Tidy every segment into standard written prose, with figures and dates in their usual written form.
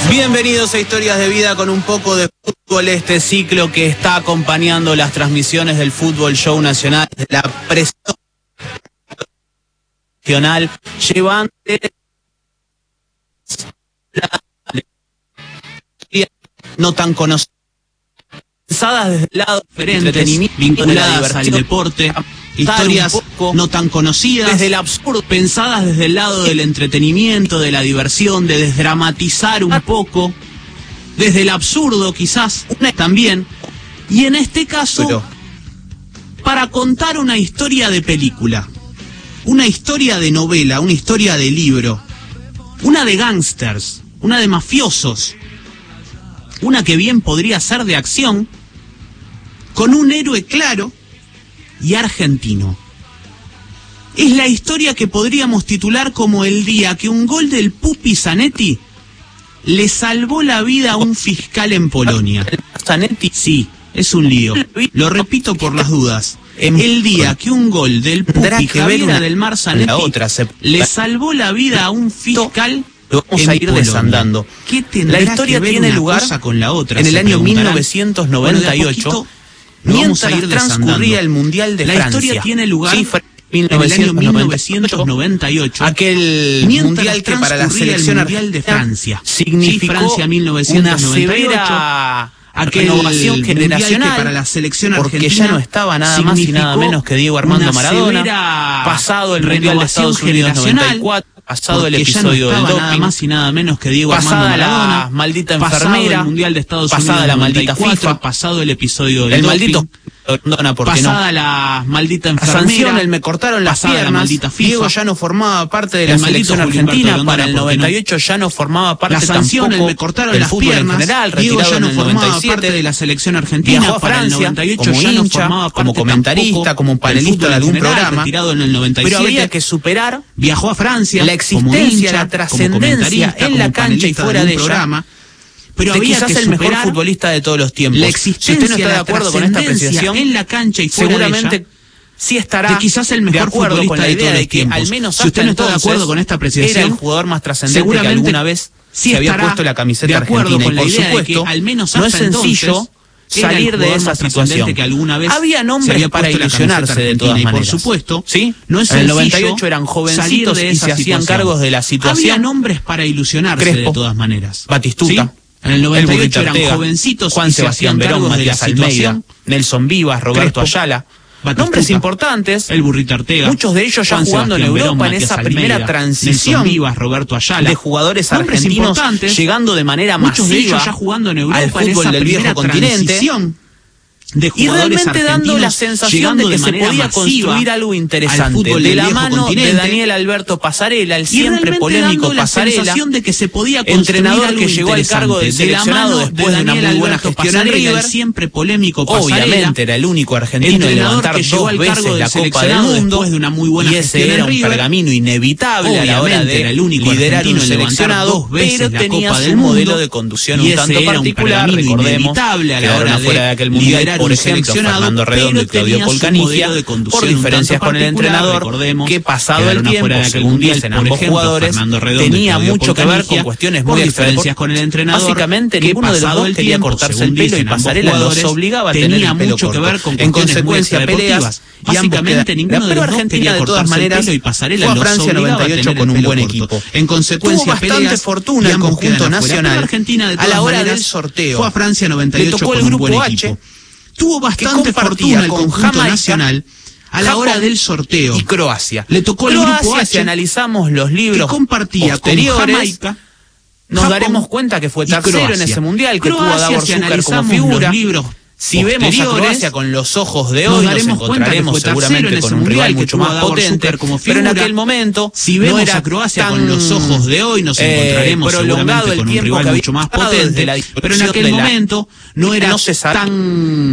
Bienvenidos a Historias de Vida con un poco de fútbol, este ciclo que está acompañando las transmisiones del Fútbol Show Nacional, de la presión nacional, llevando no tan conocidas, pensadas desde el lado diferente, vinculadas al deporte, historias no tan conocidas, desde el absurdo, pensadas desde el lado del entretenimiento, de la diversión, de desdramatizar un poco, desde el absurdo quizás también, y en este caso, para contar una historia de película, una historia de novela, una historia de libro, una de gángsters, una de mafiosos, una que bien podría ser de acción, con un héroe claro y argentino. Es la historia que podríamos titular como el día que un gol del Pupi Zanetti le salvó la vida a un fiscal en Polonia. ¿Zanetti? Sí, es un lío. Lo repito por las dudas. El día que un gol del Pupi Javiera del Mar Zanetti le salvó la vida a un fiscal. Lo vamos a ir desandando. ¿Qué tendrá la historia que ver tiene lugar con la otra? En el año 1998, mientras transcurría el Mundial de Francia. La historia tiene lugar en el año 1998, aquel mundial que para la selección de Francia significó Francia 1998, una renovación generacional para la selección argentina, porque ya no estaba nada más y nada menos que Diego Armando Maradona, pasado el Mundial de Estados Unidos 94, pasado el episodio del doping, nada más y nada menos que Diego Armando Maradona, la maldita enfermera, el Mundial de Estados Unidos, pasada la maldita FIFA, pasado el episodio del maldito pasada la maldita enfermera, sanción, me cortaron las piernas, Diego ya no formaba parte de la selección argentina, para el 98 ya no formaba parte tampoco me cortaron las piernas en general, Diego ya no formaba parte de la selección argentina, para el 98 ya no formaba parte, como comentarista, como panelista de algún programa, retirado en el 97, pero había que superar, viajó a Francia, la existencia, la trascendencia en la cancha y fuera de ella. Pero había quizás el mejor futbolista de todos los tiempos. La existencia, si usted no está de acuerdo con esta apreciación, en la cancha y fuera seguramente de ella, sí estará de quizás el mejor futbolista con la idea de que al menos si usted no está de acuerdo con esta apreciación, era el jugador más trascendente que alguna vez sí se había puesto la camiseta argentina. Y por supuesto, al menos no es sencillo salir de esa situación. Que alguna vez había nombres para ilusionarse de todas maneras. Por supuesto, ¿sí? No es en el 98 eran jovencitos y se hacían cargos de la situación. Había nombres para ilusionarse de todas maneras. Batistuta. En el 98 eran jovencitos, Juan Sebastián Verón, Matías Almeida, Nelson Vivas, Roberto Ayala. Nombres importantes, el Burrito Artega, muchos de ellos ya jugando en Europa en esa primera transición Vivas, Roberto Ayala, de jugadores argentinos llegando de manera masiva, muchos de ellos ya jugando en Europa al fútbol del viejo continente. Y realmente dando la sensación de que se podía construir algo interesante de la mano de Daniel Alberto Pasarela, el siempre polémico Pasarela, de que se podía entrenador que llegó al cargo del seleccionado después de una muy buena gestión en River, siempre polémico Pasarela, obviamente era el único argentino en levantar dos veces la Copa del Mundo después de una muy buena gestión en River, y ese era un pergamino inevitable a la hora de liderar un seleccionado, pero tenía su modelo de conducción un tanto particular, recordemos que ahora fuera de aquel mundial, por ejemplo, Fernando Redondo y Claudio Polcanigia, por diferencias con el entrenador, que pasado el tiempo, según dicen ambos jugadores, tenía mucho que ver con cuestiones muy diferencias con el entrenador. Básicamente, ninguno de los dos quería cortarse el pelo y Pasarela los obligaba a tener el pelo corto. En consecuencia, peleas, básicamente ninguno de los dos quería cortarse el pelo y Pasarela los obligaba a tener el pelo corto. Con un buen equipo. En consecuencia, tuvo bastante fortuna el conjunto nacional a la hora del sorteo. Fue a Francia 98 con un buen equipo. Tuvo bastante fortuna el conjunto nacional a la hora del sorteo. Y Croacia. Le tocó el grupo H. Si analizamos los libros que compartía posteriores, con Jamaica, nos daremos cuenta que fue tercero en ese mundial, que tuvo a Davor Zucker como figura. Si vemos a Croacia con los ojos de hoy, nos encontraremos seguramente con un rival mucho más potente, pero en aquel momento, si vemos a Croacia con los ojos de hoy, nos encontraremos seguramente con un rival mucho más potente, pero en aquel momento no era tan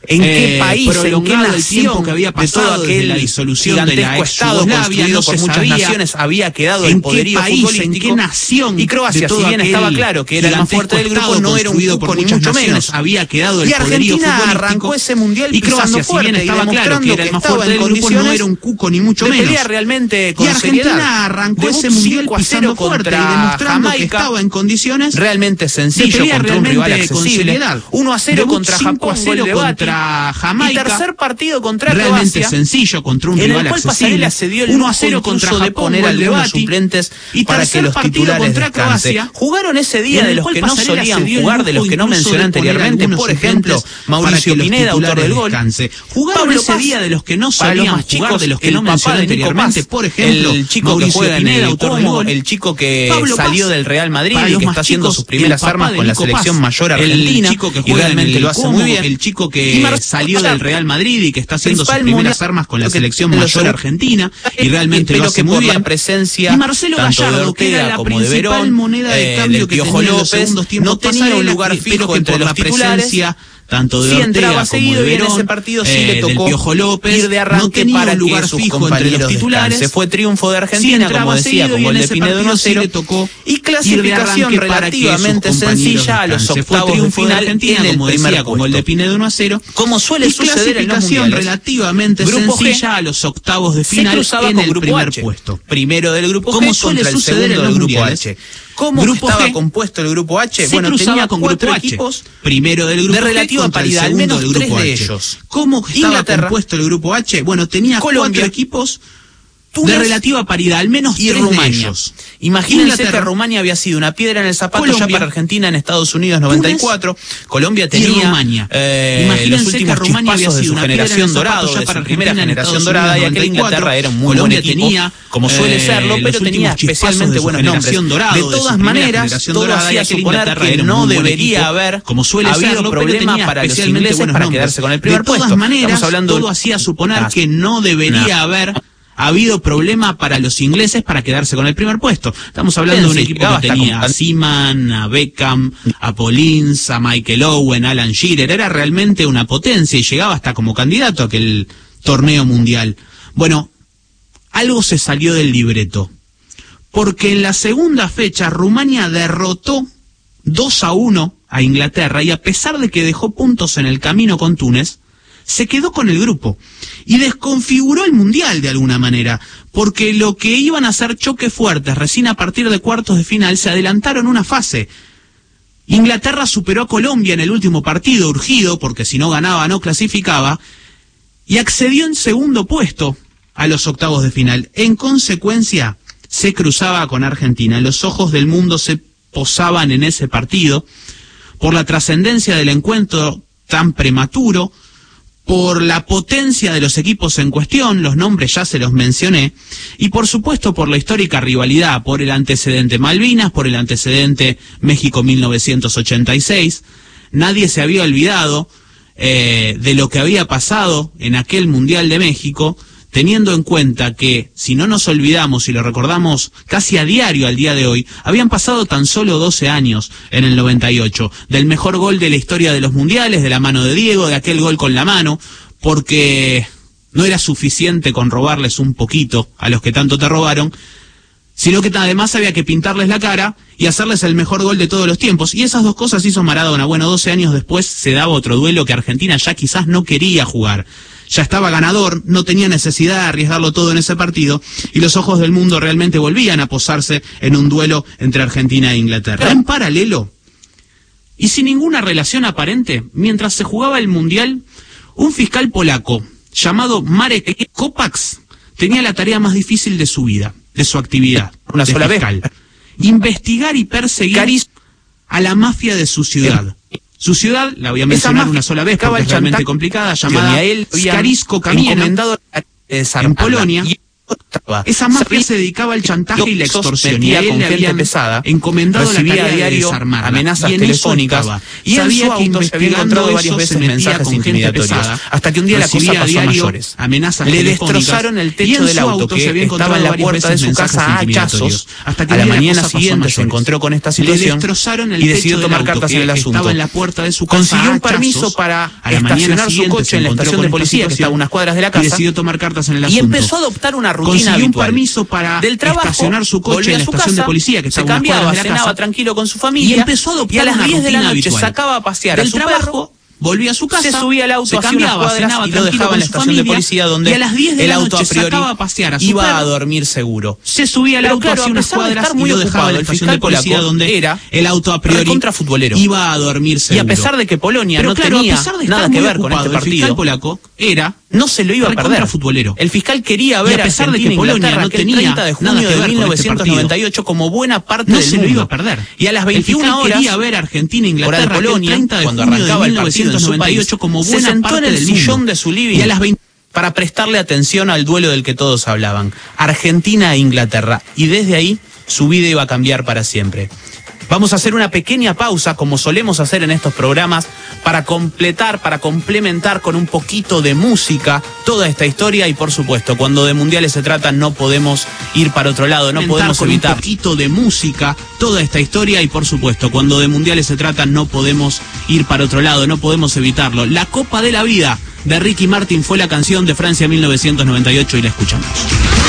¿En qué país, en qué nación, el tiempo que había pasado desde la disolución de la Estado no por se muchas sabía naciones había quedado el poderío futbolístico? ¿En qué nación? Y Croacia, si bien estaba claro que era el más fuerte del grupo, no era un cuco ni mucho menos. Había quedado el y poderío Argentina futbolístico. arrancó ese mundial Y Croacia, si bien estaba claro que era el más fuerte del grupo, no era un cuco ni mucho menos. Realmente y Argentina arrancó ese mundial pisando fuerte y demostrando que estaba en condiciones realmente sencillo contra un rival accesible. 1-0 contra Japón, contra Jamaica. Y tercer partido contra realmente Croacia, sencillo contra un rival accesible. Se dio el 1-0 contra Japón, de poner algunos suplentes y para que los titulares descansen. Jugaron ese día de los que no solían jugar, de los que no mencioné anteriormente, por ejemplo, Mauricio Pineda, autor del gol. Jugaron ese día de los que no solían jugar, de los que no mencioné anteriormente, por ejemplo, el chico que juega en el autor del gol, el chico que salió del Real Madrid y que está haciendo sus primeras armas con la selección mayor argentina, el chico que y realmente lo hace muy bien. El chico que salió del Real Madrid y que está haciendo sus primeras armas con la selección mayor argentina y realmente lo hace muy bien. Presencia y Marcelo Gallardo, que era la principal moneda de cambio que tenía en los segundos tiempos, no tenía un lugar fijo entre los titulares. Tanto de Ortega como de Verón, en ese partido sí le tocó del Piojo López, ir de arranque no para un lugar que sus fijo entre los titulares. Se fue triunfo de Argentina, como decía, con gol de Pineda 1-0, y clasificación relativamente sencilla a los octavos de final Argentina, como decía, con gol de Pineda 1-0, como suele suceder en los mundiales, relativamente sencilla a los octavos de final en el primer puesto. Primero del grupo G contra el segundo del grupo H. ¿Cómo estaba compuesto el grupo H? Bueno, tenía con 4 equipos, primero del grupo de relativa paridad, al menos 3 de ellos. ¿Cómo estaba compuesto el grupo H? Bueno, tenía 4 equipos de relativa paridad, al menos 3 de ellos. Imagínense que Rumania había sido una piedra en el zapato ya para Argentina en Estados Unidos 94. Colombia tenía los últimos chispazos de su generación dorada, de su primera generación dorada, y aquella Inglaterra era un muy buen equipo, como suele serlo, pero tenía especialmente buenos nombres. De todas maneras, todo hacía suponer que no debería haber habido problemas para los ingleses para quedarse con el primer puesto. Estamos hablando, todo hacía suponer que no debería haber habido problema para los ingleses para quedarse con el primer puesto. Estamos hablando de un equipo que tenía a Seaman, a Beckham, a Paulins, a Michael Owen, a Alan Shearer. Era realmente una potencia y llegaba hasta como candidato a aquel torneo mundial. Bueno, algo se salió del libreto, porque en la segunda fecha Rumania derrotó 2-1 a Inglaterra y a pesar de que dejó puntos en el camino con Túnez, se quedó con el grupo y desconfiguró el mundial de alguna manera, porque lo que iban a ser choques fuertes recién a partir de cuartos de final se adelantaron una fase. Inglaterra superó a Colombia en el último partido, urgido, porque si no ganaba no clasificaba, y accedió en segundo puesto a los octavos de final. En consecuencia, se cruzaba con Argentina. Los ojos del mundo se posaban en ese partido por la trascendencia del encuentro tan prematuro, por la potencia de los equipos en cuestión, los nombres ya se los mencioné, y por supuesto por la histórica rivalidad, por el antecedente Malvinas, por el antecedente México 1986. Nadie se había olvidado de lo que había pasado en aquel Mundial de México, teniendo en cuenta que, si no nos olvidamos y lo recordamos casi a diario al día de hoy, habían pasado tan solo 12 años en el 98, del mejor gol de la historia de los mundiales, de la mano de Diego, de aquel gol con la mano, porque no era suficiente con robarles un poquito a los que tanto te robaron, sino que además había que pintarles la cara y hacerles el mejor gol de todos los tiempos. Y esas dos cosas hizo Maradona. Bueno, 12 años después se daba otro duelo que Argentina ya quizás no quería jugar. Ya estaba ganador, no tenía necesidad de arriesgarlo todo en ese partido, y los ojos del mundo realmente volvían a posarse en un duelo entre Argentina e Inglaterra. En paralelo, y sin ninguna relación aparente, mientras se jugaba el Mundial, un fiscal polaco llamado Marek Kopacz tenía la tarea más difícil de su vida, de su actividad, una sola fiscal. Investigar y perseguir a la mafia de su ciudad. Su ciudad, la voy a mencionar una sola vez porque es realmente complicada, llamada Skalisko Kamień, en Polonia, Esa mafia se dedicaba al chantaje y la extorsión, y a él le habían pesada, encomendado la tarea a diario de desarmarla, amenazas telefónicas, y en su auto se había encontrado varias veces mensajes intimidatorios, hasta que un día la cosa pasó a mayores. Le destrozaron el techo del auto, que estaba en la puerta de su casa a hachazos. A la mañana siguiente se encontró con esta situación y decidió tomar cartas en el asunto. Consiguió un permiso para estacionar su coche en la estación de policía, que estaba a unas cuadras de la casa, y empezó a adoptar una rutina habitual. Un permiso para del trabajo, estacionar su coche en la estación de policía, que se cambiaba, cenaba tranquilo con su familia, y empezó a adoptar y a las 10 de la noche habitual. Sacaba a pasear a su perro, volvía a su casa, se subía al auto, se cambiaba, cenaba y lo dejaba en la estación de policía, donde a las 10 de el la auto noche a priori sacaba a pasear a su iba perro, a dormir seguro. Se subía al auto hacia unas cuadras y lo dejaba en la estación de policía, donde era el auto a priori contrafutbolero. Iba a dormir seguro. Y a pesar de que Polonia no tenía nada que ver con este partido, el fiscal polaco no se lo iba a perder. Futbolero. El fiscal quería ver, a pesar de que Polonia no tenía 30 de junio de 1998 como buena parte no del se mundo. lo iba a perder. Y a las 21 horas quería ver Argentina, Inglaterra, Polonia, 30 de cuando junio arrancaba de el partido en su país, como se buena sentó parte en el del sillón mundo. de su living Y a las 20 para prestarle atención al duelo del que todos hablaban, Argentina e Inglaterra, y desde ahí su vida iba a cambiar para siempre. Vamos a hacer una pequeña pausa, como solemos hacer en estos programas, para complementar con un poquito de música toda esta historia, y por supuesto, cuando de mundiales se trata no podemos ir para otro lado, no podemos evitar un poquito de música toda esta historia, y por supuesto, cuando de mundiales se trata no podemos ir para otro lado, no podemos evitarlo. La Copa de la Vida de Ricky Martin fue la canción de Francia 1998 y la escuchamos.